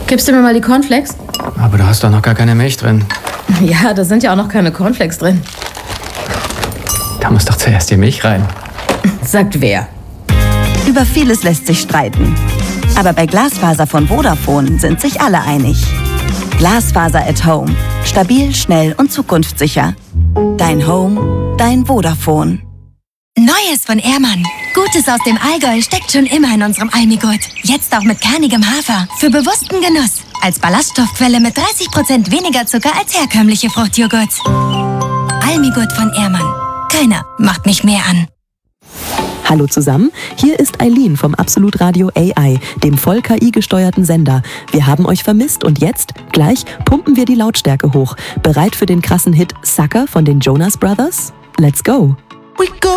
Gibst du mir mal die Cornflakes? Aber da hast doch noch gar keine Milch drin. Ja, da sind ja auch noch keine Cornflakes drin. Da muss doch zuerst die Milch rein. Sagt wer? Über vieles lässt sich streiten. Aber bei Glasfaser von Vodafone sind sich alle einig. Glasfaser at Home. Stabil, schnell und zukunftssicher. Dein Home, dein Vodafone. Neues von Ehrmann. Gutes aus dem Allgäu steckt schon immer in unserem Almigurt. Jetzt auch mit kernigem Hafer. Für bewussten Genuss. Als Ballaststoffquelle mit 30% weniger Zucker als herkömmliche Fruchtjoghurt. Almigurt von Ehrmann. Keiner macht mich mehr an. Hallo zusammen, hier ist Eileen vom Absolut Radio AI, dem voll KI-gesteuerten Sender. Wir haben euch vermisst und jetzt, gleich, pumpen wir die Lautstärke hoch. Bereit für den krassen Hit Sucker von den Jonas Brothers? Let's go! We go